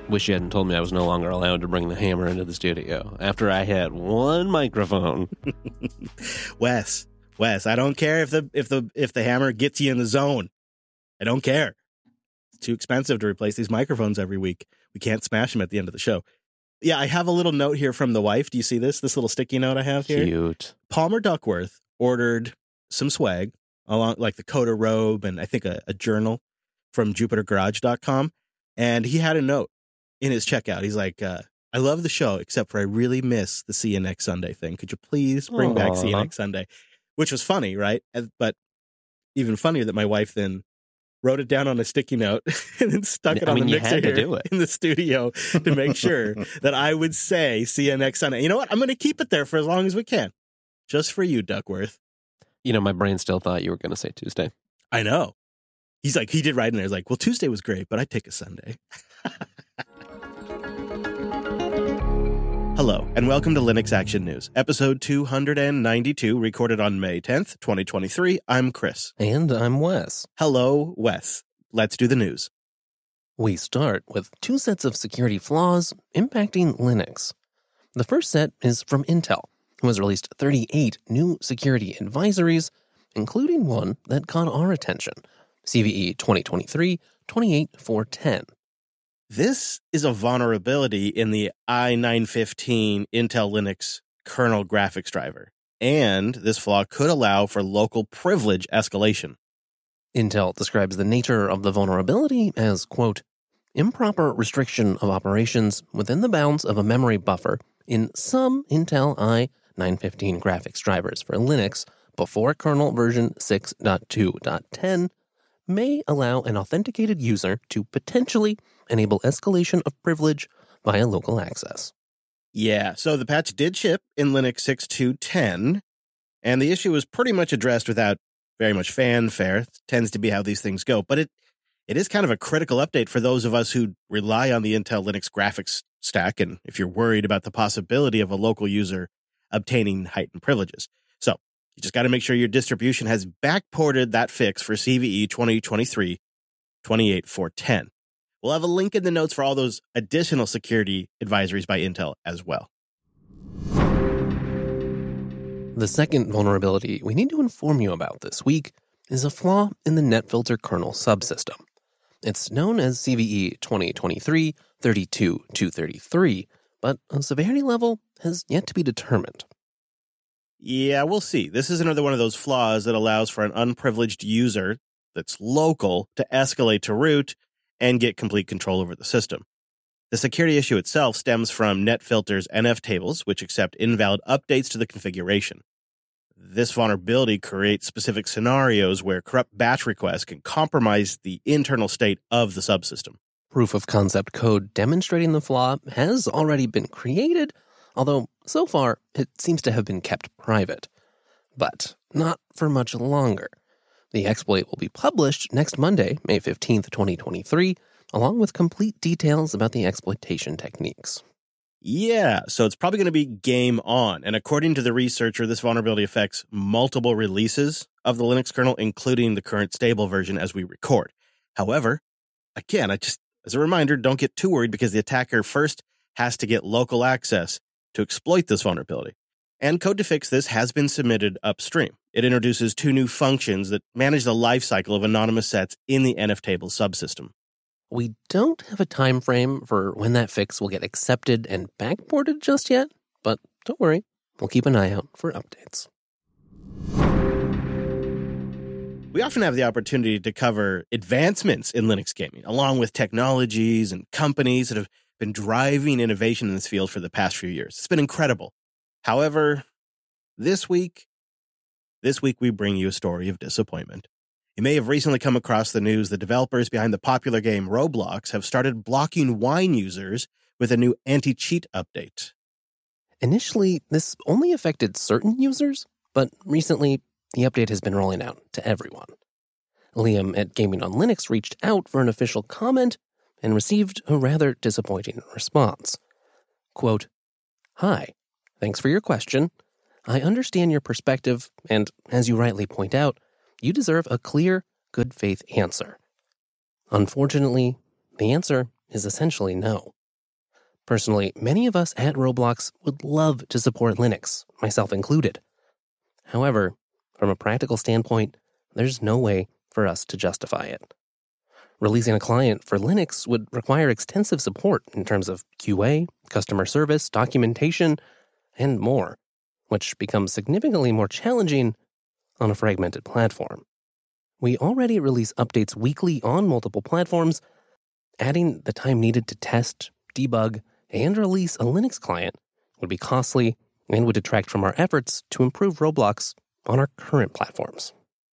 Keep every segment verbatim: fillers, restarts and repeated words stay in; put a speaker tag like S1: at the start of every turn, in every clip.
S1: Wish you hadn't told me I was no longer allowed to bring the hammer into the studio after I had one microphone.
S2: Wes, Wes, I don't care if the if the if the hammer gets you in the zone. I don't care. It's too expensive to replace these microphones every week. We can't smash them at the end of the show. Yeah, I have a little note here from the wife. Do you see this? This little sticky note I have here?
S1: Cute.
S2: Palmer Duckworth ordered some swag, along like the Coda robe and I think a, a journal from Jupiter Garage dot com. And he had a note in his checkout. He's like, uh, I love the show, except for I really miss the See You Next Sunday thing. Could you please bring
S1: Aww.
S2: back See You Next Sunday? Which was funny, right? But even funnier that my wife then wrote it down on a sticky note and then stuck it
S1: I
S2: on
S1: mean,
S2: the
S1: you
S2: mixer
S1: had to
S2: here
S1: do it.
S2: in the studio to make sure that I would say See You Next Sunday. You know what? I'm going to keep it there for as long as we can. Just for you, Duckworth.
S1: You know, my brain still thought you were going to say Tuesday.
S2: I know. He's like, he did right in there. He's like, well, Tuesday was great, but I'd take a Sunday. Hello, and welcome to Linux Action News, episode two ninety-two, recorded on May tenth, twenty twenty-three. I'm Chris.
S1: And I'm Wes.
S2: Hello, Wes. Let's do the news.
S1: We start with two sets of security flaws impacting Linux. The first set is from Intel, who has released thirty-eight new security advisories, including one that caught our attention, C V E twenty twenty-three dash twenty-eight four ten.
S2: This is a vulnerability in the i nine fifteen Intel Linux kernel graphics driver, and this flaw could allow for local privilege escalation.
S1: Intel describes the nature of the vulnerability as, quote, improper restriction of operations within the bounds of a memory buffer in some Intel i nine fifteen graphics drivers for Linux before kernel version six point two point ten may allow an authenticated user to potentially enable escalation of privilege via local access.
S2: Yeah, so the patch did ship in Linux six point two ten, and the issue was pretty much addressed without very much fanfare. It tends to be how these things go, but it it is kind of a critical update for those of us who rely on the Intel Linux graphics stack, and if you're worried about the possibility of a local user obtaining heightened privileges. So you just got to make sure your distribution has backported that fix for C V E twenty twenty-three dash twenty-eight four ten. We'll have a link in the notes for all those additional security advisories by Intel as well.
S1: The second vulnerability we need to inform you about this week is a flaw in the NetFilter kernel subsystem. It's known as C V E twenty twenty-three dash thirty-two two thirty-three, but a severity level has yet to be determined.
S2: Yeah, we'll see. This is another one of those flaws that allows for an unprivileged user that's local to escalate to root and get complete control over the system. The security issue itself stems from NetFilter's N F tables, which accept invalid updates to the configuration. This vulnerability creates specific scenarios where corrupt batch requests can compromise the internal state of the subsystem.
S1: Proof of concept code demonstrating the flaw has already been created, although so far it seems to have been kept private. But not for much longer. The exploit will be published next Monday, May fifteenth, twenty twenty-three, along with complete details about the exploitation techniques.
S2: Yeah, so it's probably going to be game on. And according to the researcher, this vulnerability affects multiple releases of the Linux kernel, including the current stable version as we record. However, again, I just, as a reminder, don't get too worried because the attacker first has to get local access to exploit this vulnerability. And code to fix this has been submitted upstream. It introduces two new functions that manage the lifecycle of anonymous sets in the N F table subsystem.
S1: We don't have a time frame for when that fix will get accepted and backported just yet, but don't worry, we'll keep an eye out for updates.
S2: We often have the opportunity to cover advancements in Linux gaming, along with technologies and companies that have been driving innovation in this field for the past few years. It's been incredible. However, this week, this week we bring you a story of disappointment. You may have recently come across the news that developers behind the popular game Roblox have started blocking Wine users with a new anti-cheat update.
S1: Initially, this only affected certain users, but recently, the update has been rolling out to everyone. Liam at Gaming on Linux reached out for an official comment and received a rather disappointing response. Quote, "Hi, thanks for your question. I understand your perspective, and as you rightly point out, you deserve a clear, good faith answer. Unfortunately, the answer is essentially no. Personally, many of us at Roblox would love to support Linux, myself included. However, from a practical standpoint, there's no way for us to justify it. Releasing a client for Linux would require extensive support in terms of Q A, customer service, documentation, and more, which becomes significantly more challenging on a fragmented platform. We already release updates weekly on multiple platforms. Adding the time needed to test, debug, and release a Linux client would be costly and would detract from our efforts to improve Roblox on our current platforms.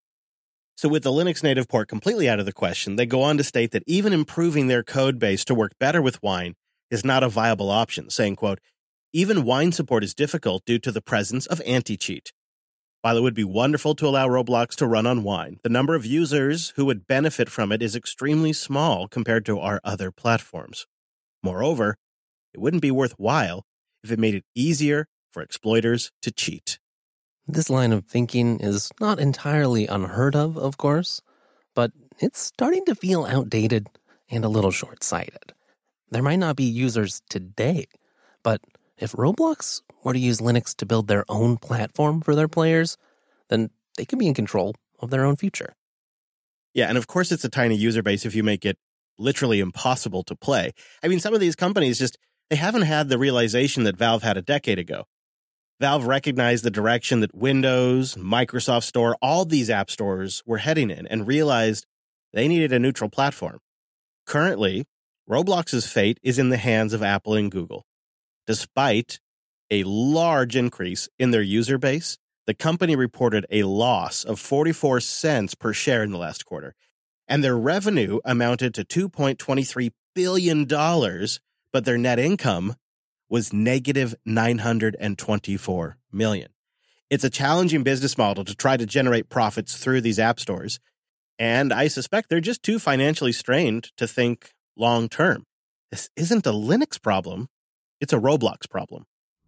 S2: So with the Linux native port completely out of the question, they go on to state that even improving their code base to work better with Wine is not a viable option, saying, quote, even Wine support is difficult due to the presence of anti-cheat. While it would be wonderful to allow Roblox to run on Wine, the number of users who would benefit from it is extremely small compared to our other platforms. Moreover, it wouldn't be worthwhile if it made it easier for exploiters to cheat.
S1: This line of thinking is not entirely unheard of, of course, but it's starting to feel outdated and a little short-sighted. There might not be users today, but if Roblox were to use Linux to build their own platform for their players, then they could be in control of their own future.
S2: Yeah, and of course it's a tiny user base if you make it literally impossible to play. I mean, some of these companies just, they haven't had the realization that Valve had a decade ago. Valve recognized the direction that Windows, Microsoft Store, all these app stores were heading in and realized they needed a neutral platform. Currently, Roblox's fate is in the hands of Apple and Google. Despite a large increase in their user base, the company reported a loss of forty-four cents per share in the last quarter, and their revenue amounted to two point two three billion dollars, but their net income was negative nine hundred twenty-four million dollars. It's a challenging business model to try to generate profits through these app stores, and I suspect they're just too financially strained to think long-term. This isn't a Linux problem, it's a Roblox problem.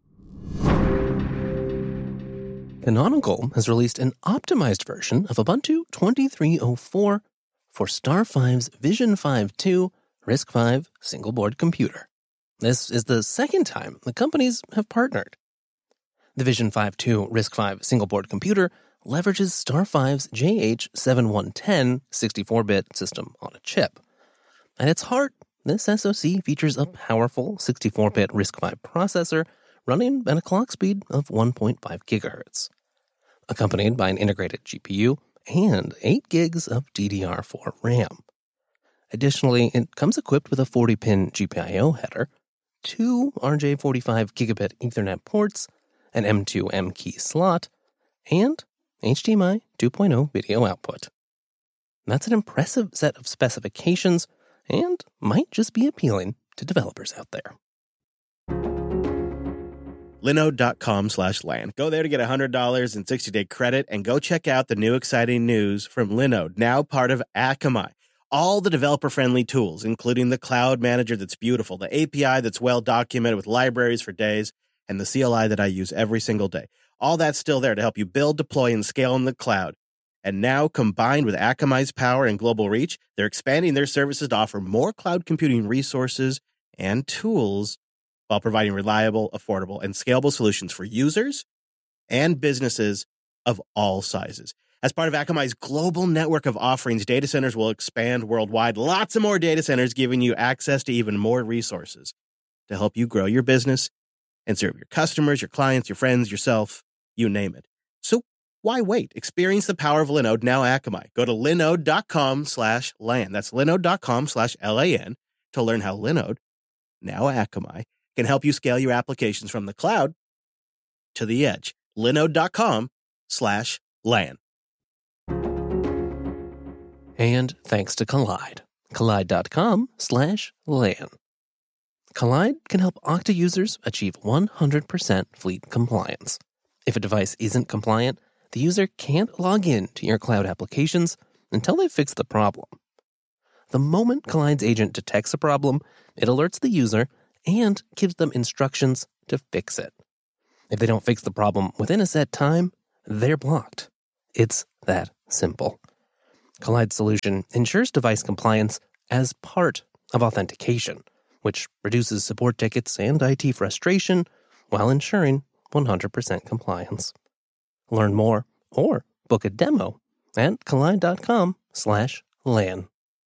S1: Canonical has released an optimized version of Ubuntu twenty-three oh four for Star five's Vision five two RISC-V single-board computer. This is the second time the companies have partnered. The Vision five two RISC-V single-board computer leverages Star five's J H seven one one oh sixty-four bit system on a chip. At its heart, this S O C features a powerful sixty-four bit RISC-V processor running at a clock speed of one point five gigahertz, accompanied by an integrated G P U and eight gigs of D D R four RAM. Additionally, it comes equipped with a forty pin G P I O header, two R J forty-five gigabit Ethernet ports, an M two M key slot, and H D M I two point oh video output. That's an impressive set of specifications and might just be appealing to developers out there.
S2: Linode.com slash LAN. Go there to get one hundred dollars in sixty day credit and go check out the new exciting news from Linode, now part of Akamai. All the developer-friendly tools, including the cloud manager that's beautiful, the A P I that's well-documented with libraries for days, and the C L I that I use every single day. All that's still there to help you build, deploy, and scale in the cloud. And now, combined with Akamai's power and global reach, they're expanding their services to offer more cloud computing resources and tools while providing reliable, affordable, and scalable solutions for users and businesses of all sizes. As part of Akamai's global network of offerings, data centers will expand worldwide. Lots of more data centers giving you access to even more resources to help you grow your business and serve your customers, your clients, your friends, yourself, you name it. So why wait? Experience the power of Linode, now Akamai. Go to linode.com slash LAN. That's linode.com slash L-A-N to learn how Linode, now Akamai, can help you scale your applications from the cloud to the edge. Linode.com slash LAN.
S1: And thanks to Kolide. Kolide.com slash LAN. Kolide can help Okta users achieve one hundred percent fleet compliance. If a device isn't compliant, the user can't log in to your cloud applications until they fix the problem. The moment Kolide's agent detects a problem, it alerts the user and gives them instructions to fix it. If they don't fix the problem within a set time, they're blocked. It's that simple. Kolide's solution ensures device compliance as part of authentication, which reduces support tickets and I T frustration while ensuring one hundred percent compliance. Learn more or book a demo at collide.com slash LAN.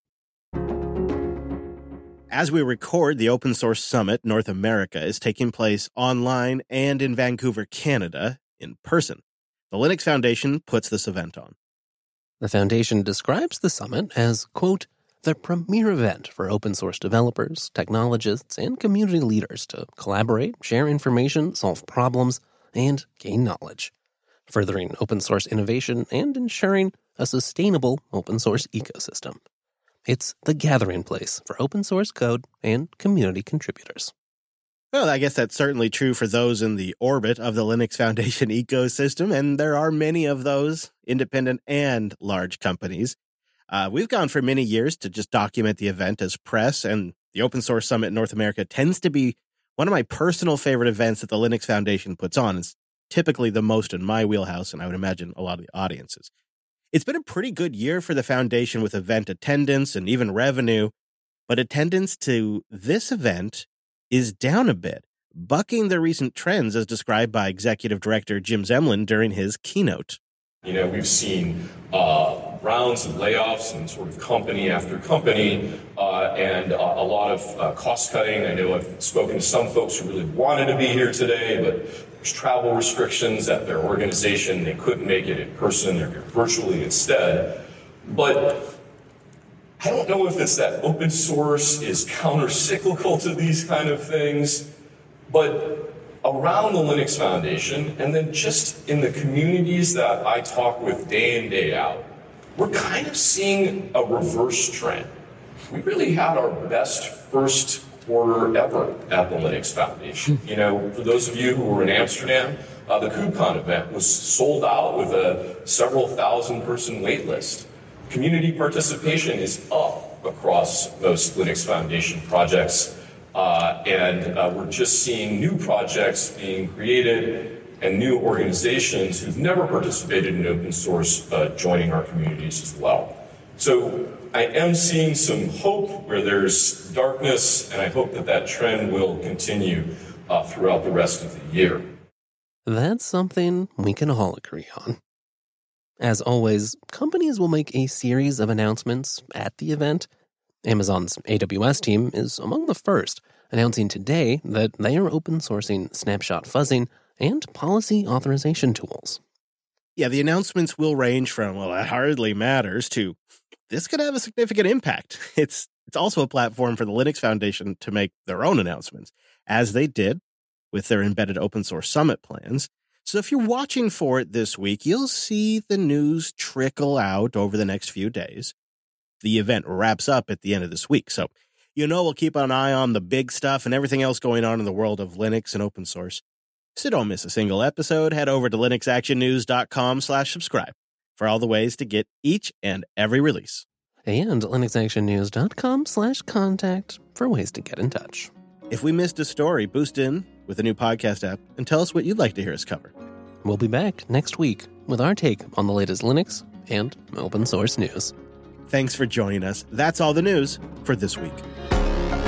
S2: As we record, the Open Source Summit North America is taking place online and in Vancouver, Canada, in person. The Linux Foundation puts this event on.
S1: The Foundation describes the summit as, quote, the premier event for open source developers, technologists, and community leaders to collaborate, share information, solve problems, and gain knowledge, furthering open source innovation and ensuring a sustainable open source ecosystem. It's the gathering place for open source code and community contributors.
S2: Well, I guess that's certainly true for those in the orbit of the Linux Foundation ecosystem, and there are many of those, independent and large companies. Uh, we've gone for many years to just document the event as press, and the Open Source Summit in North America tends to be one of my personal favorite events that the Linux Foundation puts on. It's typically the most in my wheelhouse, and I would imagine a lot of the audiences. It's been a pretty good year for the Foundation with event attendance and even revenue, but attendance to this event is down a bit, bucking the recent trends as described by Executive Director Jim Zemlin during his keynote.
S3: You know, we've seen uh, rounds of layoffs and sort of company after company uh, and uh, a lot of uh, cost cutting. I know I've spoken to some folks who really wanted to be here today, but there's travel restrictions at their organization. They couldn't make it in person. They're here virtually instead. But I don't know if it's that open source is counter-cyclical to these kind of things, but around the Linux Foundation, and then just in the communities that I talk with day in, day out, we're kind of seeing a reverse trend. We really had our best first quarter ever at the Linux Foundation. You know, for those of you who were in Amsterdam, uh, the KubeCon event was sold out with a several thousand person wait list. Community participation is up across most Linux Foundation projects. Uh, and uh, we're just seeing new projects being created and new organizations who've never participated in open source uh, joining our communities as well. So I am seeing some hope where there's darkness, and I hope that that trend will continue uh, throughout the rest of the year.
S1: That's something we can all agree on. As always, companies will make a series of announcements at the event. Amazon's A W S team is among the first, announcing today that they are open sourcing snapshot fuzzing and policy authorization tools.
S2: Yeah, the announcements will range from, well, that hardly matters, to this could have a significant impact. It's it's also a platform for the Linux Foundation to make their own announcements, as they did with their embedded open source summit plans. So if you're watching for it this week, you'll see the news trickle out over the next few days. The event wraps up at the end of this week, so you know we'll keep an eye on the big stuff and everything else going on in the world of Linux and open source. So don't miss a single episode. Head over to linuxactionnews.com slash subscribe for all the ways to get each and every release.
S1: And linuxactionnews.com slash contact for ways to get in touch.
S2: If we missed a story, boost in with a new podcast app and tell us what you'd like to hear us cover.
S1: We'll be back next week with our take on the latest Linux and open source news.
S2: Thanks for joining us. That's all the news for this week.